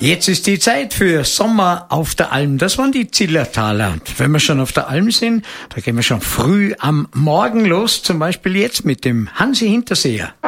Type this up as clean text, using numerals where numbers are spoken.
Jetzt ist die Zeit für Sommer auf der Alm. Das waren die Zillertaler. Und wenn wir schon auf der Alm sind, da gehen wir schon früh am Morgen los. Zum Beispiel jetzt mit dem Hansi Hinterseher.